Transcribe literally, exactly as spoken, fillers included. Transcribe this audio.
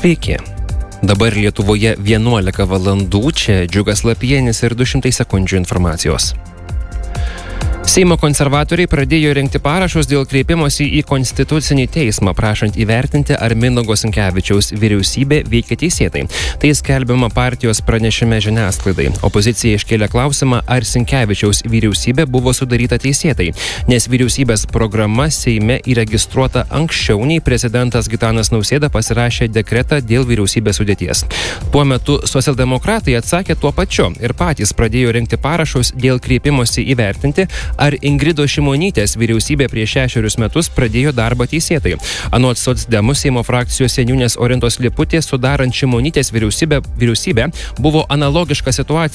Sveiki. Dabar Lietuvoje vienuolika valandų, čia Džiugas Lapienis ir du šimtai sekundžių informacijos. Seimo konservatoriai pradėjo rinkti parašus dėl kreipimosi į Konstitucinį teismą, prašant įvertinti, ar Mindaugo Sinkevičiaus vyriausybė veikia teisėtai. Tai skelbiama partijos pranešime žiniasklaidai. Opozicija iškėlė klausimą, ar Sinkevičiaus vyriausybė buvo sudaryta teisėtai, nes vyriausybės programa Seime įregistruota anksčiau nei prezidentas Gitanas Nausėda pasirašė dekretą dėl vyriausybės sudėties. Tuo metu socialdemokratai atsakė tuo pačiu ir patys pradėjo rinkti parašus dėl kreipimosi įvertinti, ar Ingridos Šimonytės vyriausybė prieš šešerius metus pradėjo darbą teisėtai. Anot socdemų Seimo frakcijos seniūnės Orintos Liputės sudarant Šimonytės vyriausybę, vyriausybę buvo analogiška situacija